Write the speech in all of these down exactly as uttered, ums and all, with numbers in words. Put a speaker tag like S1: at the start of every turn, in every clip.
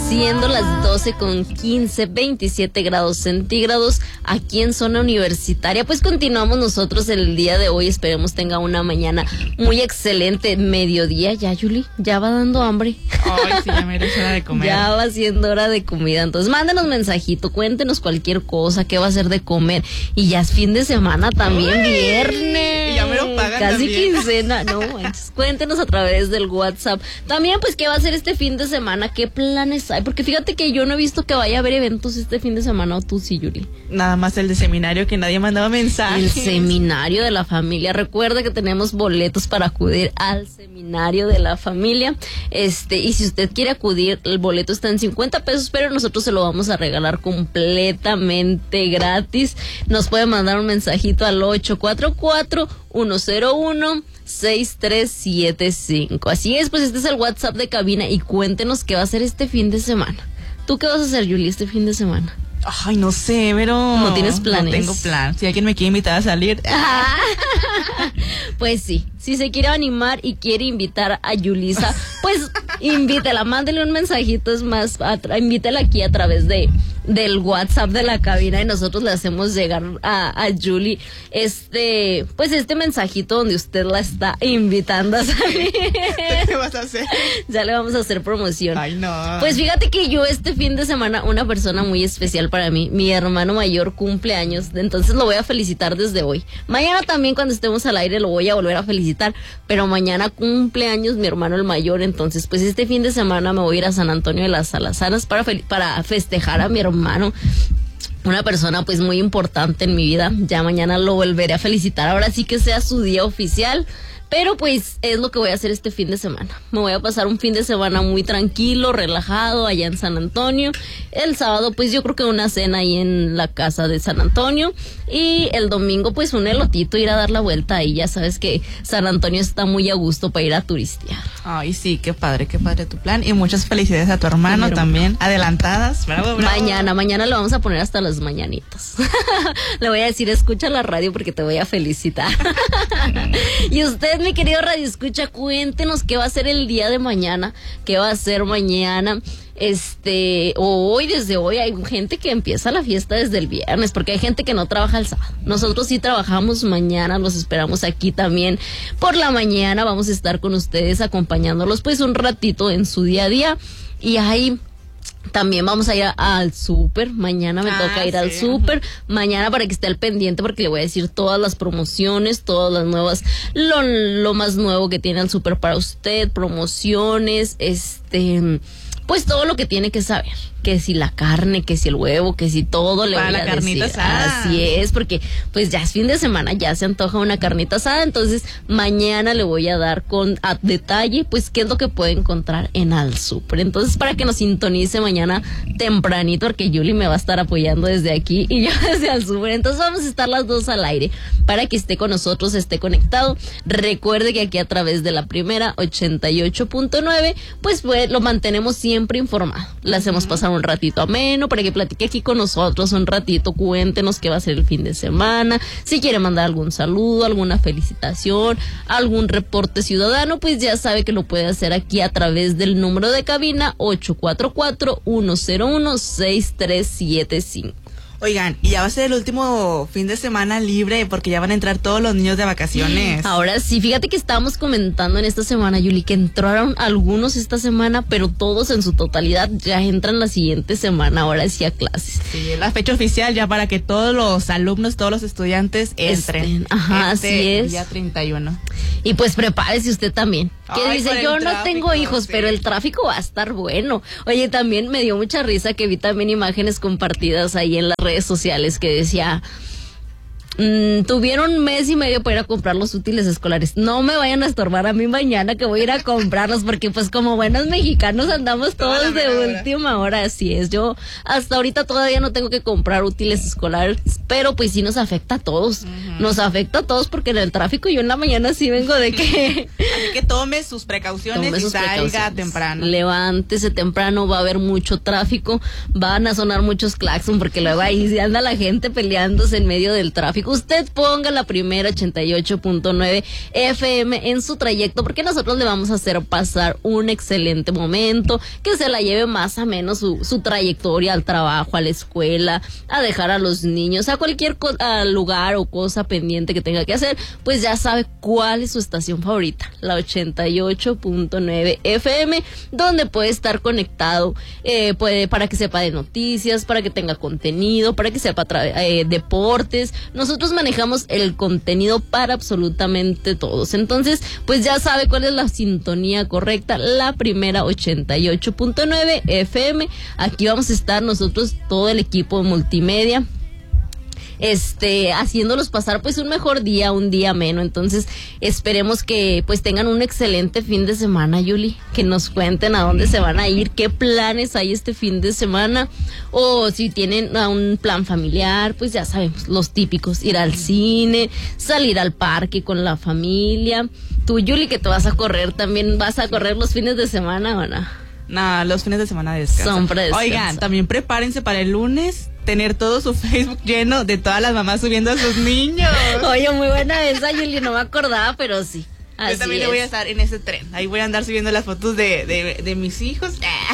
S1: Siendo las doce con quince, veintisiete grados centígrados aquí en zona universitaria. Pues continuamos nosotros el día de hoy. Esperemos tenga una mañana muy excelente. Mediodía ya, Yuli, ya va dando hambre.
S2: Ay, sí, ya merece hora de comer.
S1: Ya va siendo hora de comida. Entonces mándenos mensajito, cuéntenos cualquier cosa, qué va a ser de comer. Y ya es fin de semana también,
S2: Uy,
S1: viernes.
S2: Y ya me lo pagan
S1: Casi
S2: también.
S1: quincena, no manches. Cuéntenos a través del WhatsApp. También, pues, qué va a ser este fin de semana, qué planes hay. Porque fíjate que yo no he visto que vaya a haber eventos este fin de semana, o tú sí, Yuri.
S2: Nada más el de seminario que nadie mandaba mensajes.
S1: El seminario de la familia. Recuerda que tenemos boletos para acudir al seminario de la familia. Este, y si usted quiere acudir, el boleto está en cincuenta pesos, pero nosotros se lo vamos a regalar completamente gratis. Nos puede mandar un mensajito al ocho cuatro cuatro, uno cero uno, seis tres siete cinco. Así es, pues este es el WhatsApp de cabina y cuéntenos qué va a hacer este fin de semana. ¿Tú qué vas a hacer, Yuli, este fin de semana?
S2: Ay, no sé, pero...
S1: ¿No tienes planes?
S2: No tengo plan. Si alguien me quiere invitar a salir...
S1: Ah, pues sí, si se quiere animar y quiere invitar a Yulisa, pues invítela, mándele un mensajito, es más, tra- invítela aquí a través de del WhatsApp de la cabina y nosotros le hacemos llegar a, a Yuli este, pues este mensajito donde usted la está invitando a salir.
S2: ¿Qué vas a hacer?
S1: Ya le vamos a hacer promoción.
S2: Ay, no.
S1: Pues fíjate que yo este fin de semana, una persona muy especial para mí, mi hermano mayor cumple años, entonces lo voy a felicitar desde hoy. Mañana también cuando estemos al aire lo voy a volver a felicitar, pero mañana cumple años mi hermano el mayor, entonces pues este fin de semana me voy a ir a San Antonio de las Salazanas para, fel- para festejar a mi hermano. Una persona pues muy importante en mi vida. Ya mañana lo volveré a felicitar. Ahora sí que sea su día oficial. Pero pues es lo que voy a hacer este fin de semana. Me voy a pasar un fin de semana muy tranquilo, relajado, allá en San Antonio. El sábado pues yo creo que una cena ahí en la casa de San Antonio. Y el domingo pues un elotito, ir a dar la vuelta ahí. Ya sabes que San Antonio está muy a gusto para ir a turistear.
S2: Ay, sí, qué padre, qué padre tu plan. Y muchas felicidades a tu hermano
S1: Sí,
S2: también. Adelantadas. Bravo, bravo.
S1: Mañana, mañana lo vamos a poner hasta las mañanitas. Le voy a decir, escucha la radio porque te voy a felicitar. Y usted, mi querido radio escucha, cuéntenos qué va a ser el día de mañana, qué va a ser mañana. Este, hoy, desde hoy, hay gente que empieza la fiesta desde el viernes, porque hay gente que no trabaja el sábado. Nosotros sí trabajamos mañana, los esperamos aquí también. Por la mañana vamos a estar con ustedes acompañándolos pues un ratito en su día a día. Y ahí también vamos a ir a- al súper. Mañana me
S2: Ah,
S1: toca ir al
S2: sí.
S1: súper. Mañana para que esté al pendiente porque le voy a decir todas las promociones, todas las nuevas, lo, lo más nuevo que tiene el súper para usted, promociones, este, pues todo lo que tiene que saber. Que si la carne, que si el huevo, que si todo le
S2: Para
S1: voy
S2: la
S1: a
S2: carnita
S1: decir.
S2: asada.
S1: Así es, porque pues ya es fin de semana, ya se antoja una carnita asada, entonces mañana le voy a dar con a detalle pues qué es lo que puede encontrar en Al Súper. Entonces para que nos sintonice mañana tempranito, porque Yuli me va a estar apoyando desde aquí y yo desde Al Súper. Entonces vamos a estar las dos al aire para que esté con nosotros, esté conectado. Recuerde que aquí a través de la primera ochenta y ocho punto nueve pues, pues lo mantenemos siempre informado. Le hacemos pasar un ratito ameno para que platique aquí con nosotros un ratito, cuéntenos qué va a ser el fin de semana, si quiere mandar algún saludo, alguna felicitación, algún reporte ciudadano, pues ya sabe que lo puede hacer aquí a través del número de cabina ocho cuatro cuatro, uno cero uno, seis tres siete cinco.
S2: Oigan, y ya va a ser el último fin de semana libre porque ya van a entrar todos los niños de vacaciones.
S1: Ahora sí, fíjate que estábamos comentando en esta semana, Yuli, que entraron algunos esta semana, pero todos en su totalidad ya entran la siguiente semana, ahora sí a clases.
S2: Sí, es la fecha oficial ya para que todos los alumnos, todos los estudiantes entren.
S1: Estén, ajá,
S2: este
S1: así es.
S2: Día treinta y uno.
S1: Y pues prepárese usted también. Que
S2: Ay,
S1: dice,
S2: por el
S1: yo no
S2: tráfico,
S1: tengo hijos,
S2: sí.
S1: pero el tráfico va a estar bueno. Oye, también me dio mucha risa que vi también imágenes compartidas ahí en las redes sociales que decía, mm, tuvieron un mes y medio para ir a comprar los útiles escolares. No me vayan a estorbar a mí mañana que voy a ir a comprarlos, porque pues como buenos mexicanos andamos
S2: Toda
S1: todos
S2: la
S1: de
S2: mera hora.
S1: última hora, así es. Yo hasta ahorita todavía no tengo que comprar útiles escolares, pero pues sí nos afecta a todos.
S2: Ujú.
S1: Nos afecta a todos porque en el tráfico yo en la mañana sí vengo de que...
S2: Así que tome sus precauciones
S1: Tome
S2: y
S1: sus
S2: salga
S1: precauciones.
S2: temprano.
S1: Levántese temprano, va a haber mucho tráfico, van a sonar muchos claxon porque luego ahí anda la gente peleándose en medio del tráfico. tráfico. Usted ponga la primera ochenta y ocho punto nueve F M en su trayecto, porque nosotros le vamos a hacer pasar un excelente momento, que se la lleve más o menos su, su trayectoria al trabajo, a la escuela, a dejar a los niños, a cualquier co- a lugar o cosa pendiente que tenga que hacer, pues ya sabe cuál es su estación favorita, la ochenta y ocho punto nueve F M, donde puede estar conectado, eh, puede para que sepa de noticias, para que tenga contenido, para que sepa tra- eh, deportes. Nosotros manejamos el contenido para absolutamente todos. Entonces, pues ya sabe cuál es la sintonía correcta, la primera ochenta y ocho punto nueve F M. Aquí vamos a estar nosotros, todo el equipo multimedia, este, haciéndolos pasar pues un mejor día, un día menos. Entonces esperemos que pues tengan un excelente fin de semana, Yuli, que nos cuenten a dónde se van a ir, qué planes hay este fin de semana, o si tienen uh, un plan familiar, pues ya sabemos, los típicos, ir al cine, salir al parque con la familia. Tú, Yuli, que te vas a correr, ¿también vas a correr los fines de semana o no?
S2: No, los fines de semana descansan.
S1: Son para descansar.
S2: Oigan, también prepárense para el lunes tener todo su Facebook lleno de todas las mamás subiendo a sus niños.
S1: Oye, muy buena esa, Yuli, no me acordaba, pero sí. Así
S2: Yo también
S1: es.
S2: le voy a estar en ese tren. Ahí voy a andar subiendo las fotos de, de, de mis hijos.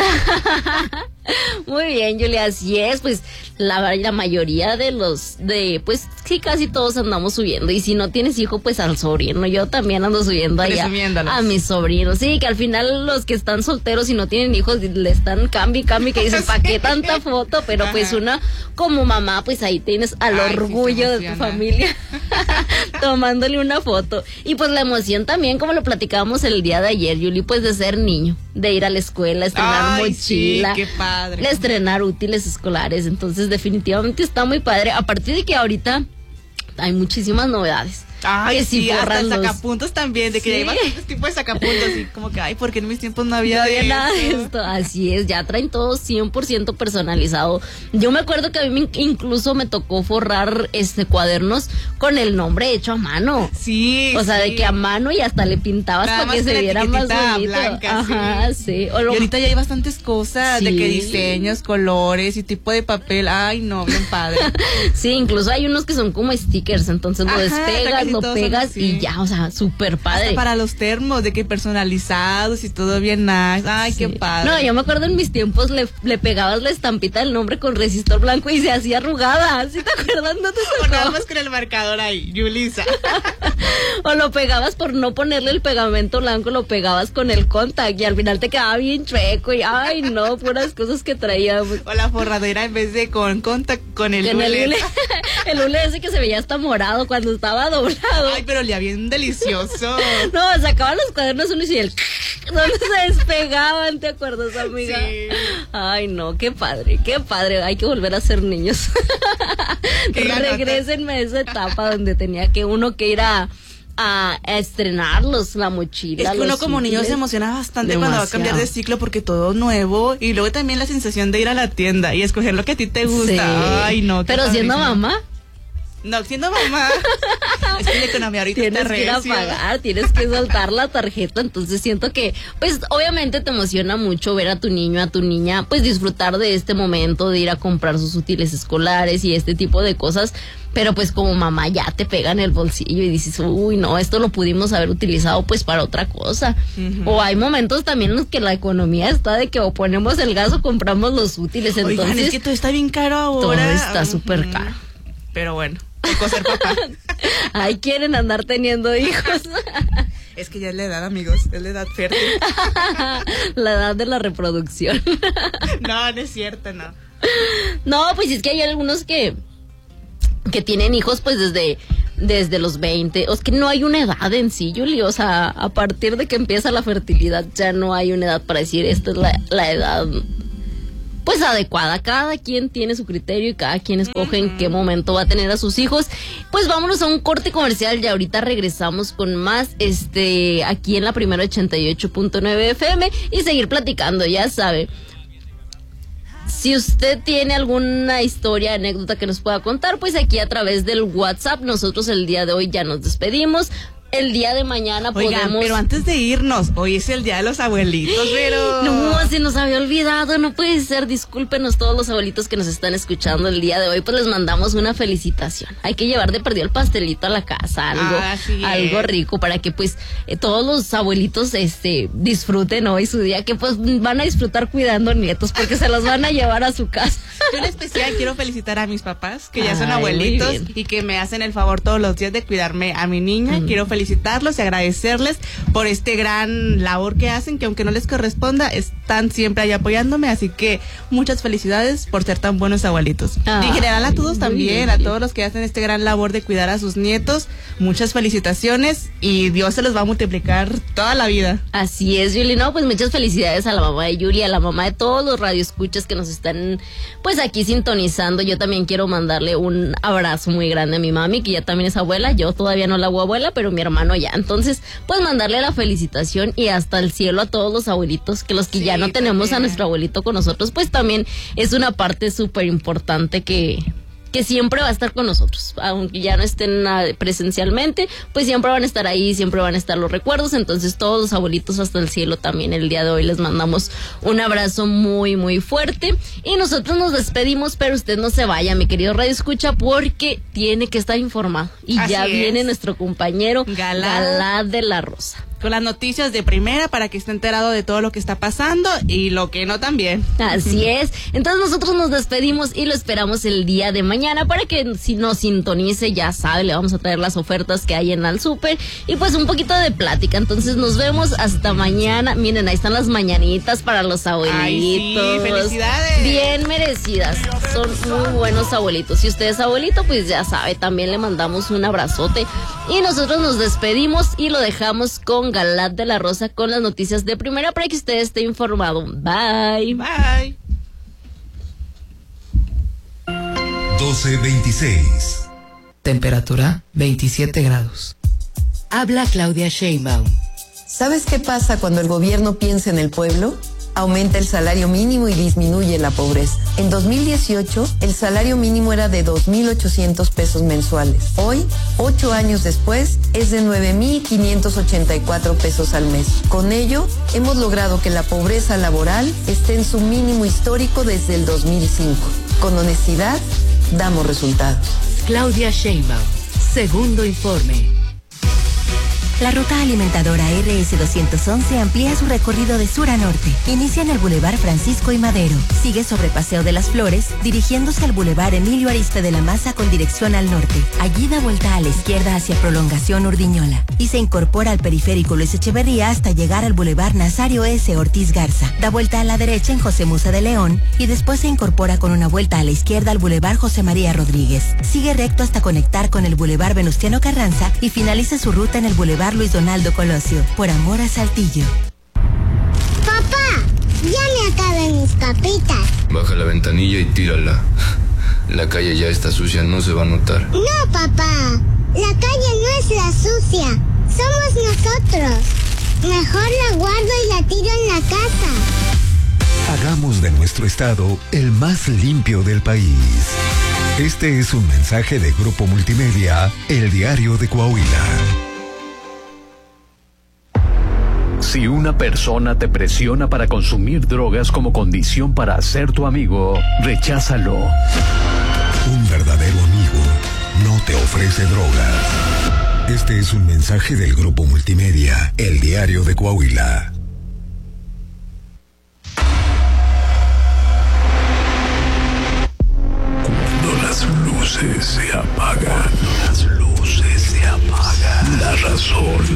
S1: Muy bien, Julia, así es, pues la, la mayoría de los, de, pues sí, casi todos andamos subiendo, y si no tienes hijo, pues al sobrino. Yo también ando subiendo allá a mis sobrinos. Sí, que al final los que están solteros y no tienen hijos le están cambi, cambi, que dicen, ¿para qué tanta foto? Pero Ajá. pues una como mamá, pues ahí tienes al Ay, orgullo sí, de tu familia tomándole una foto. Y pues la emoción también, como lo platicábamos el día de ayer, Yuli, pues de ser niño, de ir a la escuela, estrenar
S2: Ay,
S1: mochila,
S2: sí, qué padre.
S1: de estrenar útiles escolares. Entonces definitivamente está muy padre, a partir de que ahorita hay muchísimas novedades.
S2: Ay,
S1: que
S2: sí,
S1: si
S2: hasta
S1: los...
S2: sacapuntos también, de que
S1: sí.
S2: ya iban este tipo de sacapuntos, así como que, ay, porque en mis tiempos no había,
S1: no había
S2: de
S1: nada de esto. Así es, ya traen todo cien por ciento personalizado. Yo me acuerdo que a mí me, incluso me tocó forrar este cuadernos con el nombre hecho a mano.
S2: Sí,
S1: O sea,
S2: sí.
S1: de que a mano y hasta le pintabas
S2: Nada
S1: para que
S2: más
S1: se viera más bonito.
S2: Blanca,
S1: Ajá, sí. sí. O lo...
S2: Y ahorita ya hay bastantes cosas,
S1: sí.
S2: de que diseños, colores y tipo de papel. Ay, no, bien padre.
S1: Sí, incluso hay unos que son como stickers, entonces lo
S2: Ajá,
S1: despegas, lo pegas y y ya, o sea, súper padre.
S2: Hasta para los termos, de que personalizados y todo bien nice. Ay, sí. Qué padre.
S1: No, yo me acuerdo en mis tiempos le, le pegabas la estampita del nombre con resistor blanco y se hacía arrugada. ¿Sí te acuerdas? ¿No te
S2: tocó? O nada más con el marcador ahí, Yulisa.
S1: O lo pegabas por no ponerle el pegamento blanco, lo pegabas con el contact y al final te quedaba bien chueco y ay, no, puras cosas que traíamos.
S2: O la forradera en vez de con contact, con el hule.
S1: El hule, el hule ese que se veía hasta morado cuando estaba doblado.
S2: Ay, pero olía bien delicioso.
S1: No, sacaban los cuadernos uno y el donde se despegaban, ¿te acuerdas, amiga?
S2: Sí.
S1: Ay, no, qué padre, qué padre. Hay que volver a ser niños. Regrésenme a esa etapa donde tenía que uno que ir a A, a estrenarlos, la mochila.
S2: Es que uno como
S1: útiles.
S2: niño se emociona bastante
S1: Demasiado.
S2: cuando va a cambiar de ciclo porque todo nuevo, y luego también la sensación de ir a la tienda y escoger lo que a ti te gusta.
S1: Sí.
S2: Ay, no.
S1: Pero
S2: padrísimo.
S1: siendo mamá.
S2: No, siendo mamá. Es que la economía ahorita
S1: tienes
S2: está
S1: que ir a
S2: recio.
S1: pagar, tienes que soltar la tarjeta. Entonces siento que, pues obviamente te emociona mucho ver a tu niño, a tu niña, pues disfrutar de este momento de ir a comprar sus útiles escolares y este tipo de cosas. Pero pues como mamá ya te pega en el bolsillo y dices, uy, no, esto lo pudimos haber utilizado pues para otra cosa. Uh-huh. O hay momentos también en los que la economía está de que o ponemos el gas o compramos los útiles. Entonces,
S2: Oigan, es que todo está bien caro ahora.
S1: Todo está súper uh-huh. caro.
S2: Pero bueno, tocó ser papá.
S1: Ahí quieren andar teniendo hijos.
S2: Es que ya es la edad, amigos, es la edad fértil.
S1: La edad de la reproducción.
S2: No, no es cierto, no.
S1: No, pues es que hay algunos que que tienen hijos pues desde desde los veinte, o es que no hay una edad en sí, Yuli, o sea, a partir de que empieza la fertilidad ya no hay una edad para decir esta es la, la edad pues adecuada. Cada quien tiene su criterio y cada quien escoge uh-huh. en qué momento va a tener a sus hijos. Pues vámonos a un corte comercial y ahorita regresamos con más este aquí en la primera ochenta y ocho punto nueve F M y seguir platicando, ya sabe. Si usted tiene alguna historia, anécdota que nos pueda contar, pues aquí a través del WhatsApp. Nosotros el día de hoy ya nos despedimos, el día de mañana
S2: Oigan,
S1: podemos...
S2: pero antes de irnos, hoy es el Día de los Abuelitos, pero...
S1: No, se nos había olvidado, no puede ser, discúlpenos todos los abuelitos que nos están escuchando el día de hoy, pues les mandamos una felicitación. Hay que llevar de perdido el pastelito a la casa, algo,
S2: ah,
S1: algo rico, para que pues eh, todos los abuelitos este disfruten hoy su día, que pues van a disfrutar cuidando nietos, porque se los van a llevar a su casa.
S2: Yo en especial quiero felicitar a mis papás, que ya
S1: Ay,
S2: son abuelitos y que me hacen el favor todos los días de cuidarme a mi niña. Mm. Quiero felicitarlos y agradecerles por este gran labor que hacen, que aunque no les corresponda, están siempre ahí apoyándome, así que muchas felicidades por ser tan buenos abuelitos. Ay, y en general a todos también, bien, a todos los que hacen este gran labor de cuidar a sus nietos, muchas felicitaciones y Dios se los va a multiplicar toda la vida.
S1: Así es, Yuli, no, pues muchas felicidades a la mamá de Yuri, a la mamá de todos los radioescuchas que nos están pues aquí sintonizando. Yo también quiero mandarle un abrazo muy grande a mi mami, que ya también es abuela. Yo todavía no la hago abuela, pero mi hermano ya. Entonces, pues mandarle la felicitación y hasta el cielo a todos los abuelitos, que los que sí, ya no tenemos también a nuestro abuelito con nosotros, pues también es una parte súper importante que... que siempre va a estar con nosotros, aunque ya no estén presencialmente, pues siempre van a estar ahí, siempre van a estar los recuerdos. Entonces todos los abuelitos hasta el cielo también el día de hoy les mandamos un abrazo muy muy fuerte y nosotros nos despedimos, pero usted no se vaya, mi querido Radio Escucha, porque tiene que estar informado y Así ya es. viene nuestro compañero Galá. Galá de la Rosa
S2: con las noticias de primera para que esté enterado de todo lo que está pasando y lo que no también.
S1: Así es. Entonces nosotros nos despedimos y lo esperamos el día de mañana para que si nos sintonice, ya sabe, le vamos a traer las ofertas que hay en Al Súper y pues un poquito de plática. Entonces nos vemos hasta mañana. Miren, ahí están las mañanitas para los abuelitos.
S2: Ay, sí, felicidades.
S1: Bien merecidas. Son muy buenos abuelitos. Si usted es abuelito, pues ya sabe, también le mandamos un abrazote y nosotros nos despedimos y lo dejamos con Galá de la Rosa con las noticias de primera para que usted esté informado. Bye.
S2: Bye.
S3: doce veintiséis.
S4: Temperatura veintisiete grados.
S5: Habla Claudia Sheinbaum.
S6: ¿Sabes qué pasa cuando el gobierno piensa en el pueblo? Aumenta el salario mínimo y disminuye la pobreza. En dos mil dieciocho, el salario mínimo era de dos mil ochocientos pesos mensuales. Hoy, ocho años después, es de nueve mil quinientos ochenta y cuatro pesos al mes. Con ello, hemos logrado que la pobreza laboral esté en su mínimo histórico desde el dos mil cinco. Con honestidad, damos resultados.
S5: Claudia Sheinbaum, segundo informe.
S7: La ruta alimentadora R S doscientos once amplía su recorrido de sur a norte. Inicia en el Boulevard Francisco y Madero. Sigue sobre Paseo de las Flores, dirigiéndose al Boulevard Emilio Ariste de la Maza con dirección al norte. Allí da vuelta a la izquierda hacia Prolongación Urdiñola. Y se incorpora al periférico Luis Echeverría hasta llegar al Boulevard Nazario S. Ortiz Garza. Da vuelta a la derecha en José Musa de León y después se incorpora con una vuelta a la izquierda al Boulevard José María Rodríguez. Sigue recto hasta conectar con el Boulevard Venustiano Carranza y finaliza su ruta en el Boulevard Luis Donaldo Colosio, por amor a Saltillo.
S8: Papá, ya me acabé mis papitas.
S9: Baja la ventanilla y tírala. La calle ya está sucia, no se va a notar.
S8: No, papá, la calle no es la sucia, somos nosotros. Mejor la guardo y la tiro en la casa.
S3: Hagamos de nuestro estado el más limpio del país. Este es un mensaje de Grupo Multimedia, El Diario de Coahuila.
S10: Si una persona te presiona para consumir drogas como condición para ser tu amigo, recházalo.
S3: Un verdadero amigo no te ofrece drogas. Este es un mensaje del Grupo Multimedia, El Diario de Coahuila.